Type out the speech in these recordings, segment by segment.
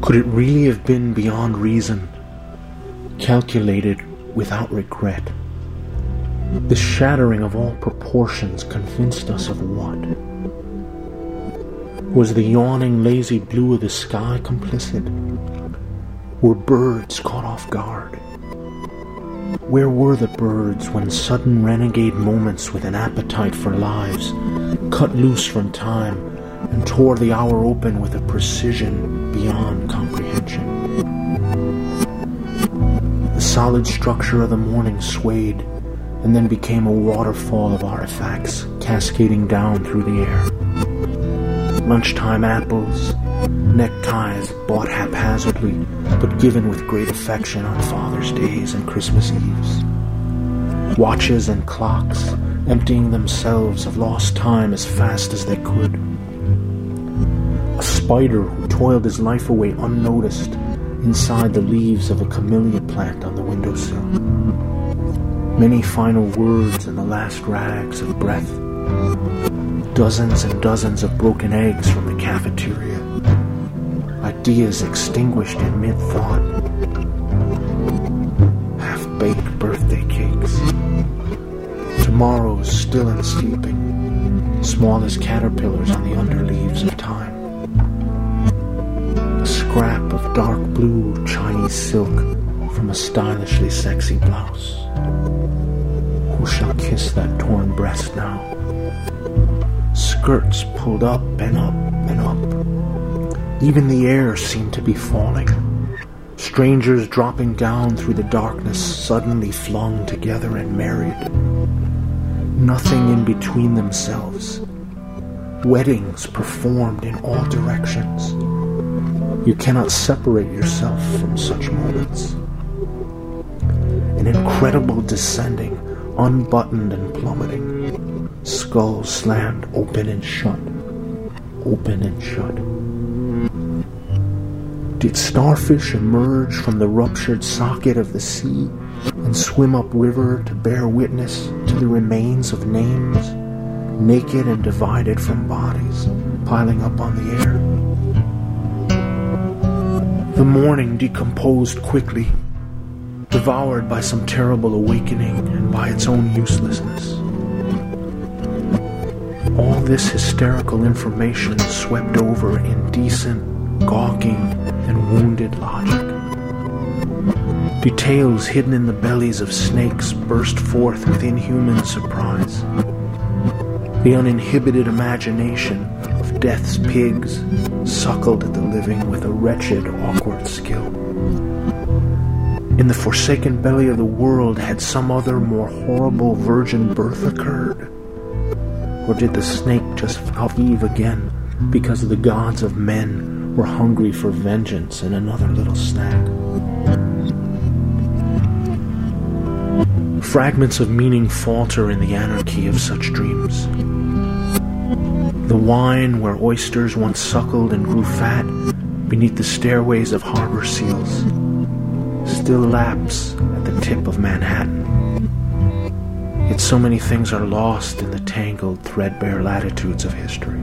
Could it really have been beyond reason, calculated without regret? The shattering of all proportions convinced us of what? Was the yawning lazy blue of the sky complicit? Were birds caught off guard? Where were the birds when sudden renegade moments with an appetite for lives cut loose from time and tore the hour open with a precision beyond comprehension? The solid structure of the morning swayed and then became a waterfall of artifacts cascading down through the air. Lunchtime apples, neckties bought haphazardly but given with great affection on Father's Days and Christmas Eves. Watches and clocks emptying themselves of lost time as fast as they could. A spider who toiled his life away unnoticed inside the leaves of a camellia plant on the windowsill. Many final words in the last rags of breath. Dozens and dozens of broken eggs from the cafeteria. Ideas extinguished in mid-thought. Half-baked birthday cakes. Tomorrows still and sleeping, small as caterpillars on the underleaves of time. A scrap of dark blue Chinese silk from a stylishly sexy blouse. Who shall kiss that torn breast now? Skirts pulled up and up and up. Even the air seemed to be falling. Strangers dropping down through the darkness suddenly flung together and married. Nothing in between themselves. Weddings performed in all directions. You cannot separate yourself from such moments. An incredible descending, unbuttoned and plummeting. Skulls slammed open and shut. Open and shut. Did starfish emerge from the ruptured socket of the sea and swim upriver to bear witness to the remains of names, naked and divided from bodies, piling up on the air? The morning decomposed quickly, devoured by some terrible awakening and by its own uselessness. All this hysterical information swept over indecent, gawking, and wounded logic. Details hidden in the bellies of snakes burst forth with inhuman surprise. The uninhibited imagination of death's pigs suckled at the living with a wretched, awkward skill. In the forsaken belly of the world had some other more horrible virgin birth occurred? Or did the snake just upheave again because the gods of men were hungry for vengeance and another little snack? Fragments of meaning falter in the anarchy of such dreams. The wine where oysters once suckled and grew fat beneath the stairways of harbor seals still laps at the tip of Manhattan. Yet so many things are lost in the tangled, threadbare latitudes of history.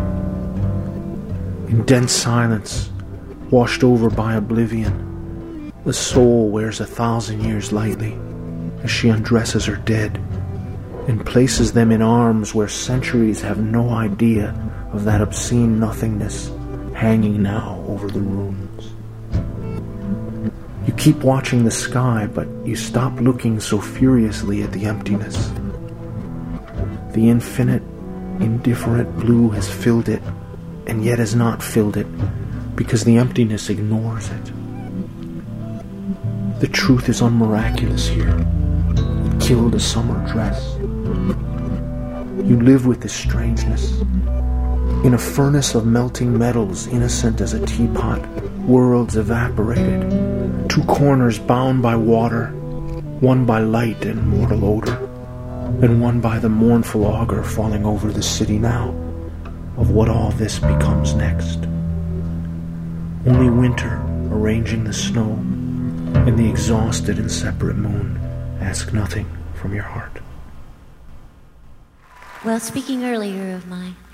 In dense silence, washed over by oblivion, the soul wears 1,000 years lightly as she undresses her dead and places them in arms where centuries have no idea of that obscene nothingness hanging now over the ruins. You keep watching the sky, but you stop looking so furiously at the emptiness. The infinite, indifferent blue has filled it, and yet has not filled it, because the emptiness ignores it. The truth is unmiraculous here. It killed a summer dress. You live with this strangeness. In a furnace of melting metals, innocent as a teapot, worlds evaporated. Two corners bound by water, one by light and mortal odor, and one by the mournful augur falling over the city now, of what all this becomes next. Only winter arranging the snow, and the exhausted and separate moon ask nothing from your heart. Well, speaking earlier of my